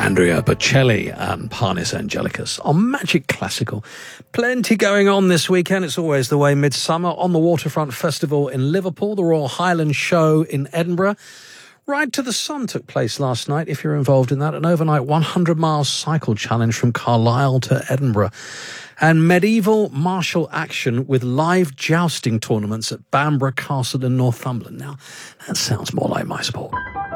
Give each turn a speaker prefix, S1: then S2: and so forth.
S1: Andrea Bocelli and Panis Angelicus on Magic Classical. Plenty going on this weekend. It's always the way. Midsummer on the Waterfront Festival in Liverpool, the Royal Highland Show in Edinburgh. Ride to the Sun took place last night, if you're involved in that. An overnight 100-mile cycle challenge from Carlisle to Edinburgh. And medieval martial action with live jousting tournaments at Bamburgh Castle in Northumberland. Now, that sounds more like my sport.